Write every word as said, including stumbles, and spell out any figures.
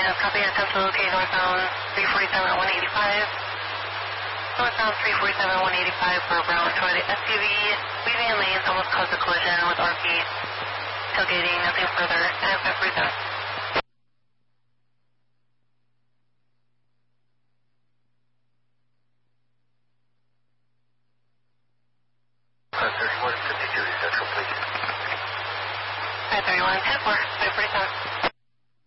has copy attempt to locate northbound three forty-seven at one eighty-five. Northbound three forty-seven at one eighty-five for a brown Toyota S U V. Leaving lanes almost caused a collision with R P. Tailgating, nothing further. And five forty-seven. five thirty-one fifty-two Central, please. five thirty-one ten four, five forty-seven.